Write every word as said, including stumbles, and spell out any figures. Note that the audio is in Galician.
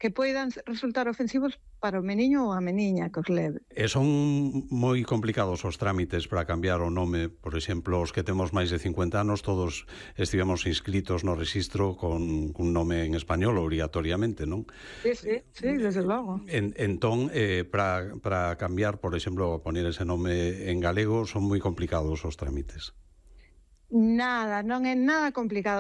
que poidan resultar ofensivos para o meniño ou a meniña que os leve. E son moi complicados os trámites para cambiar o nome. Por exemplo, os que temos máis de cincuenta anos, todos estivemos inscritos no rexistro con un nome en español obrigatoriamente, non? Sí, sí, sí, desde logo. En, entón, eh, para, para cambiar, por exemplo, poner ese nome en galego, son moi complicados os trámites. Nada, non é nada complicado.